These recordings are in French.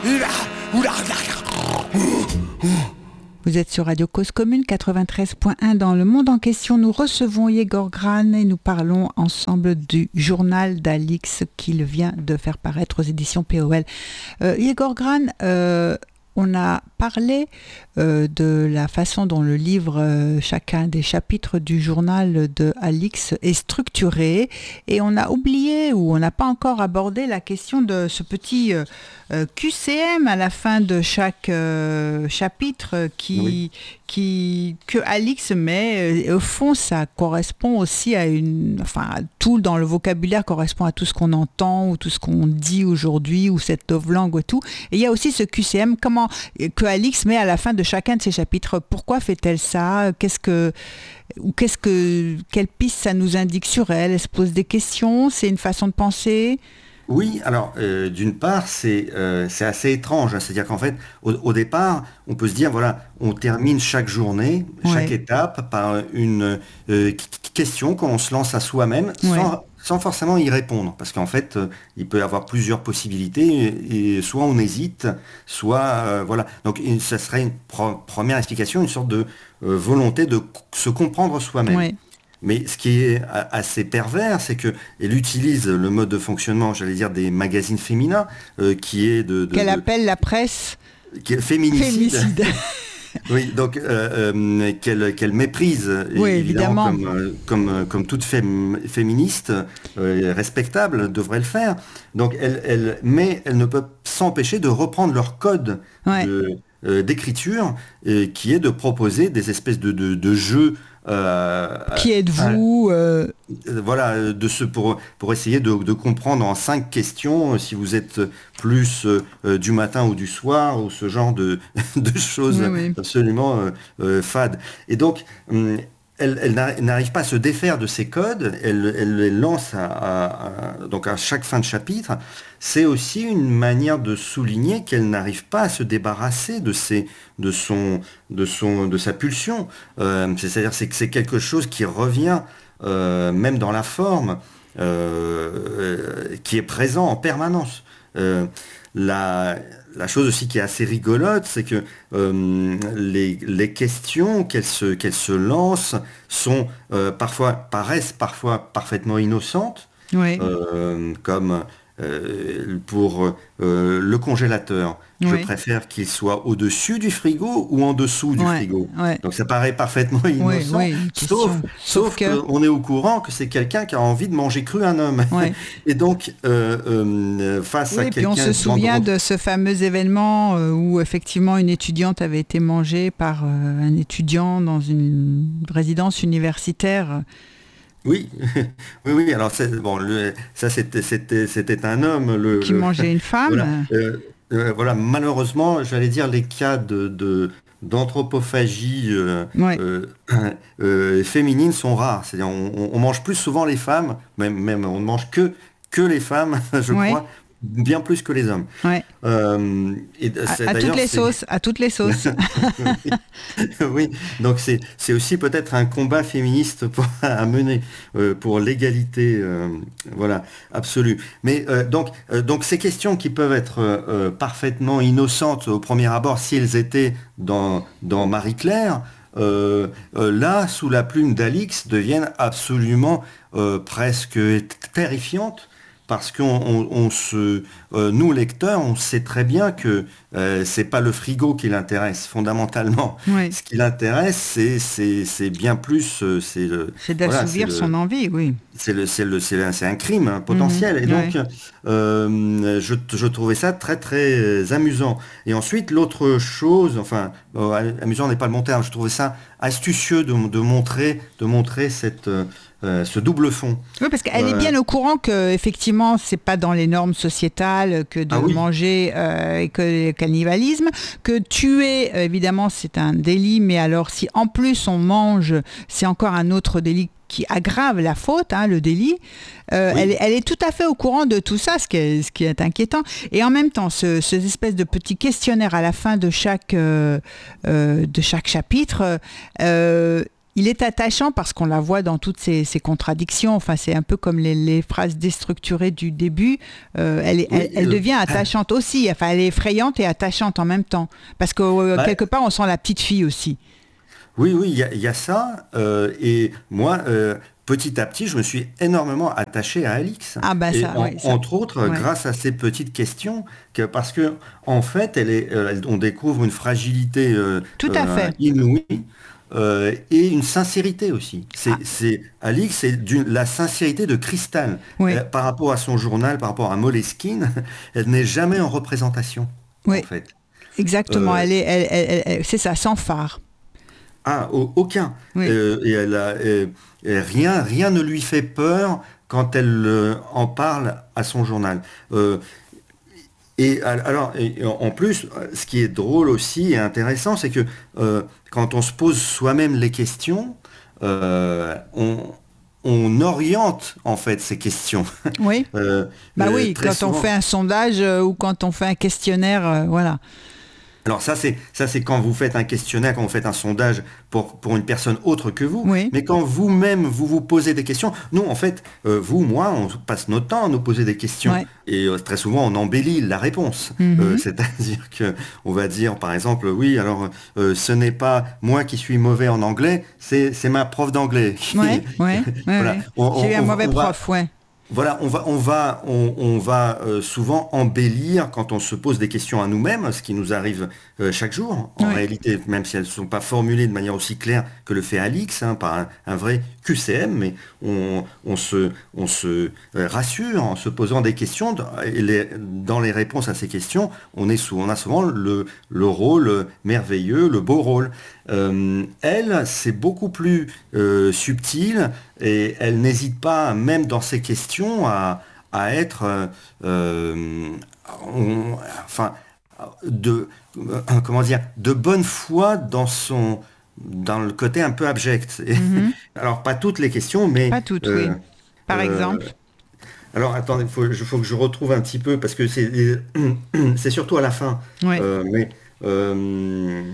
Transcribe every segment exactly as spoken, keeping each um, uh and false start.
Vous êtes sur Radio Cause Commune quatre-vingt-treize point un dans le monde en question. Nous recevons Yegor Gran et nous parlons ensemble du journal d'Alix qu'il vient de faire paraître aux éditions P O L. Euh, Yegor Gran, euh, on a parlé euh, de la façon dont le livre, euh, chacun des chapitres du journal de Alix est structuré, et on a oublié ou on n'a pas encore abordé la question de ce petit euh, euh, Q C M à la fin de chaque euh, chapitre qui, oui. qui, que Alix met. Au fond, ça correspond aussi à une... Enfin, tout dans le vocabulaire correspond à tout ce qu'on entend ou tout ce qu'on dit aujourd'hui, ou cette novlangue et tout. Et il y a aussi ce Q C M, comment, que Alix met à la fin de chacun de ses chapitres. Pourquoi fait-elle ça? Qu'est-ce que, ou qu'est-ce que, quelle piste ça nous indique sur elle? Elle se pose des questions? C'est une façon de penser? Oui, alors euh, d'une part, c'est, euh, c'est assez étrange. Hein, c'est-à-dire qu'en fait, au, au départ, on peut se dire, voilà, on termine chaque journée, ouais. chaque étape par une euh, question qu'on se lance à soi-même, sans, ouais. sans forcément y répondre. Parce qu'en fait, euh, il peut y avoir plusieurs possibilités, et, et soit on hésite, soit... Euh, voilà. Donc, une, ça serait une pro- première explication, une sorte de euh, volonté de se comprendre soi-même. Ouais. Mais ce qui est assez pervers, c'est qu'elle utilise le mode de fonctionnement, j'allais dire, des magazines féminins, euh, qui est de... de Qu'elle de, appelle la presse qui est féminicide. Féminicide. Oui, donc euh, euh, qu'elle, qu'elle méprise, oui, évidemment, évidemment. Comme, comme, comme toute fém, féministe euh, respectable devrait le faire. Donc elle, elle, mais elle ne peut s'empêcher de reprendre leur code ouais. de, euh, d'écriture, euh, qui est de proposer des espèces de, de, de jeux. Euh, qui êtes-vous euh... Voilà, de ce, pour, pour essayer de, de comprendre en cinq questions si vous êtes plus euh, du matin ou du soir, ou ce genre de, de choses oui, oui. absolument euh, euh, fades. Et donc, hum, elle, elle n'arrive pas à se défaire de ces codes, elle, elle les lance à, à, à, donc à chaque fin de chapitre. C'est aussi une manière de souligner qu'elle n'arrive pas à se débarrasser de, ses, de, son, de, son, de sa pulsion. Euh, c'est-à-dire c'est que c'est quelque chose qui revient, euh, même dans la forme, euh, euh, qui est présent en permanence. Euh, la, la chose aussi qui est assez rigolote, c'est que euh, les, les questions qu'elle se, qu'elle se lance sont, euh, parfois, paraissent parfois parfaitement innocentes, oui. euh, comme... Euh, pour euh, le congélateur, oui. je préfère qu'il soit au-dessus du frigo ou en dessous du ouais, frigo. Ouais. Donc ça paraît parfaitement innocent, oui, oui, sauf, sauf, sauf que... qu'on est au courant que c'est quelqu'un qui a envie de manger cru un homme. Ouais. Et donc, euh, euh, face oui, à et quelqu'un... puis on se souvient de ce fameux événement euh, où effectivement une étudiante avait été mangée par euh, un étudiant dans une résidence universitaire. Oui, oui, oui. Alors c'est, bon, le, ça c'était, c'était, c'était un homme le, qui le, mangeait une femme. Voilà, euh, euh, voilà. Malheureusement, j'allais dire les cas de, de d'anthropophagie euh, ouais. euh, euh, féminine sont rares. C'est-à-dire, on, on mange plus souvent les femmes, même, même on ne mange que que les femmes, je ouais. crois. Bien plus que les hommes. Ouais. Euh, et c'est, à, à toutes les c'est... sauces, à toutes les sauces. oui. oui, donc c'est, c'est aussi peut-être un combat féministe pour, à mener euh, pour l'égalité, euh, voilà, absolue. Mais euh, donc, euh, donc ces questions qui peuvent être euh, parfaitement innocentes au premier abord si elles étaient dans, dans Marie-Claire, euh, euh, là, sous la plume d'Alix, deviennent absolument euh, presque terrifiantes. Parce qu'on on, on se, euh, nous lecteurs, on sait très bien que euh, c'est pas le frigo qui l'intéresse fondamentalement. Oui. Ce qui l'intéresse, c'est, c'est, c'est bien plus, euh, c'est le. C'est d'assouvir voilà, c'est son le, envie, oui. C'est le, c'est le, c'est, un, c'est un crime hein, potentiel. Mmh, et donc, ouais. euh, je, je trouvais ça très très amusant. Et ensuite, l'autre chose, enfin, euh, amusant n'est pas le bon terme. Je trouvais ça astucieux de, de montrer, de montrer cette. Euh, Euh, ce double fond. Oui, parce qu'elle euh... est bien au courant que effectivement, c'est pas dans les normes sociétales que de ah, oui. manger euh, et que le cannibalisme, que tuer évidemment c'est un délit, mais alors si en plus on mange, c'est encore un autre délit qui aggrave la faute, hein, le délit. Euh, oui. elle, elle est tout à fait au courant de tout ça, ce qui est, ce qui est inquiétant. Et en même temps, ce, ce espèce de petit questionnaire à la fin de chaque, euh, euh, de chaque chapitre, euh, Il est attachant parce qu'on la voit dans toutes ses, ses contradictions. Enfin, c'est un peu comme les, les phrases déstructurées du début. Euh, elle, est, oui, elle, elle euh, devient attachante euh, aussi. Enfin, elle est effrayante et attachante en même temps. Parce que euh, bah, quelque part, on sent la petite fille aussi. Oui, oui, il y, y a ça. Euh, et moi, euh, petit à petit, je me suis énormément attaché à Alix. Ah bah et ça, en, oui, ça. Entre autres, ouais. grâce à ces petites questions, que, parce que en fait, elle est, euh, on découvre une fragilité euh, Tout à euh, fait. inouïe. Euh, et une sincérité aussi. C'est, ah. c'est, Alix, c'est d'une, la sincérité de cristal. Oui. Euh, par rapport à son journal, par rapport à Moleskine, elle n'est jamais en représentation, oui. en fait. Exactement, euh, elle est, elle, elle, elle, c'est ça, sans phare. Ah, aucun. Oui. Euh, et elle a, euh, rien, rien ne lui fait peur quand elle euh, en parle à son journal. Euh, Et alors, et en plus, ce qui est drôle aussi et intéressant, c'est que euh, quand on se pose soi-même les questions, euh, on, on oriente en fait ces questions. Oui. euh, bah euh, oui, quand souvent... on fait un sondage euh, ou quand on fait un questionnaire, euh, voilà. Alors ça c'est ça c'est quand vous faites un questionnaire, quand vous faites un sondage pour, pour une personne autre que vous. Oui. Mais quand vous-même vous vous posez des questions, nous en fait, euh, vous, moi, on passe notre temps à nous poser des questions. Ouais. Et euh, très souvent on embellit la réponse. Mm-hmm. Euh, c'est-à-dire que on va dire par exemple, oui, alors euh, ce n'est pas moi qui suis mauvais en anglais, c'est, c'est ma prof d'anglais. Ouais, ouais, voilà. Ouais. On, J'ai eu un mauvais prof, va... ouais. Voilà, on va, on va, on, on va euh, souvent embellir quand on se pose des questions à nous-mêmes, ce qui nous arrive euh, chaque jour. En oui. réalité, même si elles ne sont pas formulées de manière aussi claire que le fait Alix, hein, par un, un vrai Q C M, mais on, on se, on se rassure en se posant des questions. Et les, dans les réponses à ces questions, on, est sous, on a souvent le, le rôle merveilleux, le beau rôle. Euh, elle, c'est beaucoup plus euh, subtil et elle n'hésite pas, même dans ses questions, à, à être, euh, euh, on, enfin, de, euh, comment dire, de bonne foi dans son, dans le côté un peu abject. Mm-hmm. Alors pas toutes les questions, mais pas toutes, euh, oui. Par euh, exemple. Alors attendez, il faut, faut que je retrouve un petit peu parce que c'est, c'est surtout à la fin. Oui. Euh, mais euh,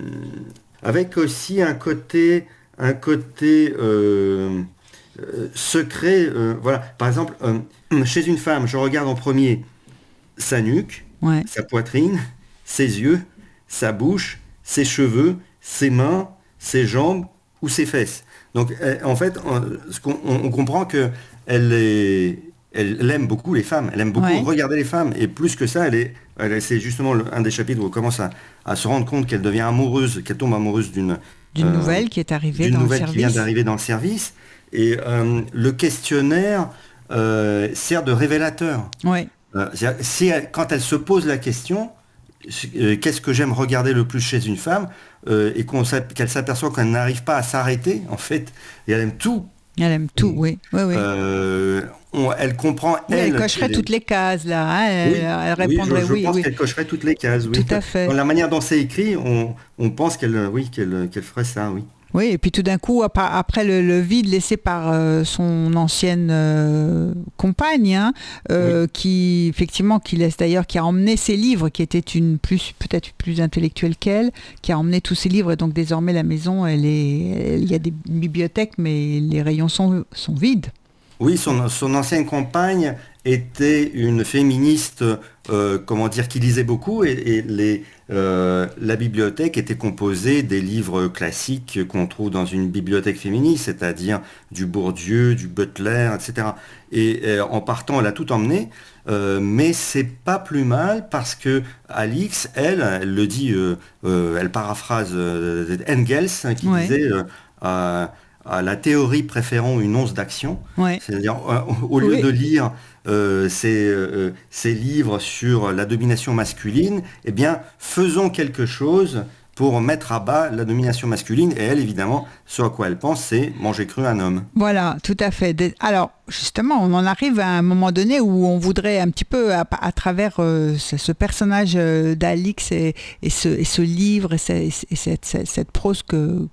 avec aussi un côté, un côté euh, euh, secret. Euh, voilà. Par exemple, euh, chez une femme, je regarde en premier sa nuque, ouais. sa poitrine, ses yeux, sa bouche, ses cheveux, ses mains, ses jambes ou ses fesses. Donc, elle, en fait, on, on, on comprend que elle est Elle, elle aime beaucoup les femmes, elle aime beaucoup ouais. regarder les femmes, et plus que ça, elle est, elle, c'est justement le, un des chapitres où elle commence à, à se rendre compte qu'elle devient amoureuse, qu'elle tombe amoureuse d'une, d'une euh, nouvelle qui est arrivée dans le service. D'une nouvelle qui vient d'arriver dans le service, et euh, le questionnaire euh, sert de révélateur. Ouais. Euh, c'est, c'est, quand elle se pose la question, euh, qu'est-ce que j'aime regarder le plus chez une femme, euh, et qu'on, qu'elle s'aperçoit qu'elle n'arrive pas à s'arrêter, en fait, et elle aime tout. Elle aime tout, oui. oui, oui. Euh, on, elle comprend, oui, elle... Elle cocherait toutes les cases, là. Hein, elle, oui, elle répondrait, oui. Je, je oui, pense oui. qu'elle cocherait toutes les cases, oui. Tout à fait. Dans la manière dont c'est écrit, on, on pense qu'elle, oui, qu'elle, qu'elle ferait ça, oui. Oui, et puis tout d'un coup, après le, le vide laissé par euh, son ancienne euh, compagne, hein, euh, oui. qui effectivement, qui laisse d'ailleurs, qui a emmené ses livres, qui était une plus peut-être plus intellectuelle qu'elle, qui a emmené tous ses livres, et donc désormais la maison, elle est, elle, il y a des bibliothèques, mais les rayons sont, sont vides. Oui, son, son ancienne compagne était une féministe, euh, comment dire, qui lisait beaucoup, et, et les, euh, la bibliothèque était composée des livres classiques qu'on trouve dans une bibliothèque féministe, c'est-à-dire du Bourdieu, du Butler, et cetera. Et, et en partant, elle a tout emmené, euh, mais c'est pas plus mal parce que Alix, elle, elle le dit, euh, euh, elle paraphrase euh, Engels hein, qui ouais. disait euh, euh, à la théorie préférant une once d'action, ouais. c'est-à-dire euh, au lieu oui. de lire euh, ces, euh, ces livres sur la domination masculine, eh bien faisons quelque chose pour mettre à bas la domination masculine. Et elle, évidemment, ce à quoi elle pense, c'est manger cru un homme. Voilà, tout à fait. Alors, justement, on en arrive à un moment donné où on voudrait un petit peu, à, à travers euh, ce, ce personnage euh, d'Alix et, et, ce, et ce livre et, ce, et cette, cette, cette prose que, que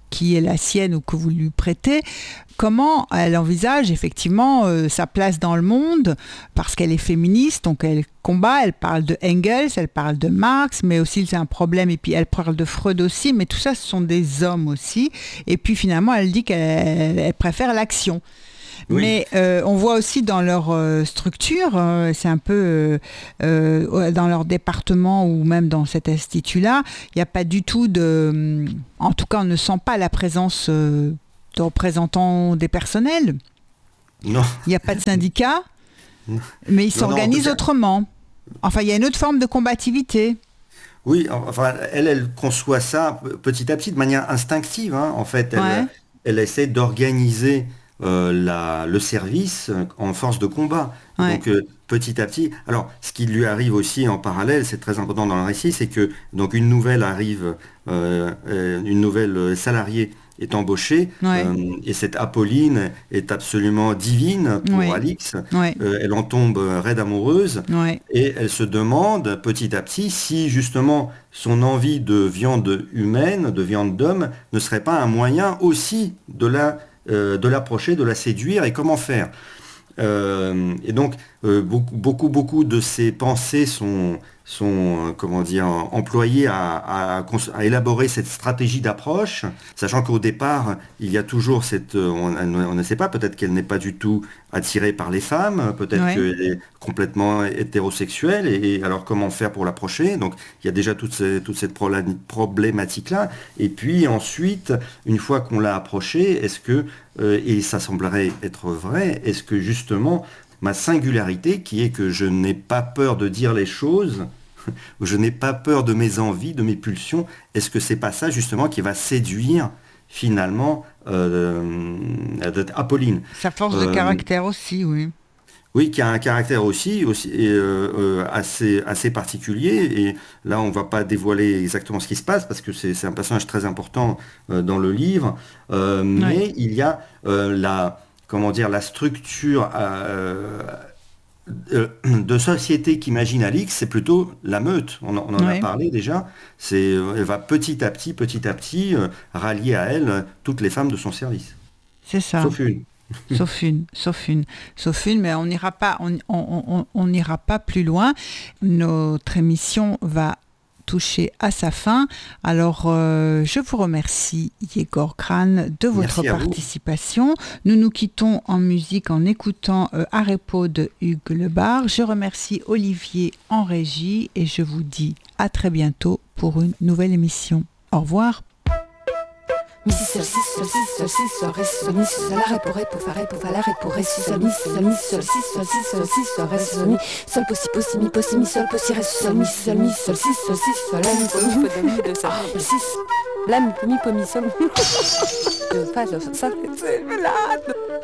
qui est la sienne ou que vous lui prêtez, comment elle envisage effectivement euh, sa place dans le monde, parce qu'elle est féministe, donc elle combat, elle parle de Engels, elle parle de Marx, mais aussi c'est un problème, et puis elle parle de Freud aussi, mais tout ça ce sont des hommes aussi, et puis finalement elle dit qu'elle elle préfère l'action. Oui. Mais euh, on voit aussi dans leur euh, structure, euh, c'est un peu euh, euh, dans leur département ou même dans cet institut-là, il n'y a pas du tout de... En tout cas, on ne sent pas la présence euh, de représentants des personnels. Non. Il n'y a pas de syndicat, non. Mais ils s'organisent non, autrement. Enfin, il y a une autre forme de combativité. Oui, enfin, elle, elle conçoit ça petit à petit, de manière instinctive. Hein. En fait, elle, ouais. elle essaie d'organiser... Euh, la, le service en force de combat. Ouais. Donc euh, petit à petit. Alors, ce qui lui arrive aussi en parallèle, c'est très important dans le récit, c'est que donc une nouvelle arrive, euh, euh, une nouvelle salariée est embauchée, ouais. euh, et cette Apolline est absolument divine pour ouais. Alix. Ouais. Euh, elle en tombe raide amoureuse, ouais. et elle se demande petit à petit si justement son envie de viande humaine, de viande d'homme, ne serait pas un moyen aussi de la Euh, de l'approcher, de la séduire, et comment faire. Euh, et donc, euh, beaucoup, beaucoup, beaucoup de ces pensées sont, sont euh, comment dire, employées à, à, à élaborer cette stratégie d'approche, sachant qu'au départ, il y a toujours cette... On, on ne sait pas, peut-être qu'elle n'est pas du tout attirée par les femmes, peut-être ouais. qu'elle est complètement hétérosexuelle, et, et alors comment faire pour l'approcher? Donc, il y a déjà toute, ces, toute cette problématique-là. Et puis ensuite, une fois qu'on l'a approchée, est-ce que, euh, et ça semblerait être vrai, est-ce que justement, ma singularité, qui est que je n'ai pas peur de dire les choses, je n'ai pas peur de mes envies, de mes pulsions, est-ce que c'est pas ça justement qui va séduire finalement euh, Apolline? Sa force euh, de caractère aussi, oui. Oui, qui a un caractère aussi, aussi euh, euh, assez, assez particulier, et là on ne va pas dévoiler exactement ce qui se passe, parce que c'est, c'est un passage très important euh, dans le livre, euh, oui. Mais il y a euh, la... comment dire, la structure euh, euh, de société qu'imagine Alix, c'est plutôt la meute. On, on en oui. a parlé déjà. C'est, elle va petit à petit, petit à petit, euh, rallier à elle euh, toutes les femmes de son service. C'est ça. Sauf une. sauf une, sauf une, sauf une, mais on n'ira pas, on, on, on, on n'ira pas plus loin. Notre émission va toucher à sa fin. Alors, euh, je vous remercie, Yegor Kran, de votre participation. Nous nous quittons en musique en écoutant euh, Arepo de Hugues Lebar. Je remercie Olivier en régie et je vous dis à très bientôt pour une nouvelle émission. Au revoir. Mi si sol si sol si sol si sol ré si sol mi si sol la ré pour ré pour fa ré pour fa la ré pour ré si sol mi si sol mi sol si sol si sol si sol ré si sol mi sol po si po si mi po si mi sol po si ré si sol mi si sol mi sol si sol si sol la mi po mi po do mi do sol si la mi po mi po mi sol do fa do fa c'est malade.